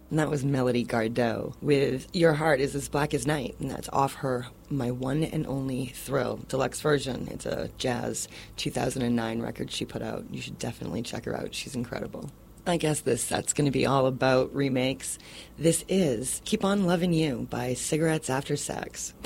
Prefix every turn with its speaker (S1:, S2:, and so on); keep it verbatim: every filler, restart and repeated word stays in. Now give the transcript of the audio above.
S1: And that was Melody Gardot with Your Heart is as Black as Night, and that's off her My One and Only Thrill deluxe version. It's a jazz two thousand nine record she put out. You should definitely check her out. She's incredible. I guess this set's going to be all about remakes. This is Keep On Loving You by Cigarettes After Sex.